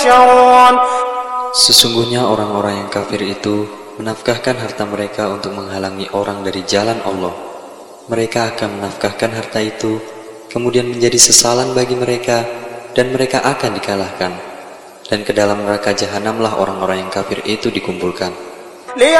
يحشرون. Sesungguhnya orang-orang yang kafir itu menafkahkan harta mereka untuk menghalangi orang dari jalan Allah. Mereka akan menafkahkan harta itu, kemudian menjadi sesalan bagi mereka, dan mereka akan dikalahkan. Dan ke dalam neraka jahanamlah orang-orang yang kafir itu dikumpulkan.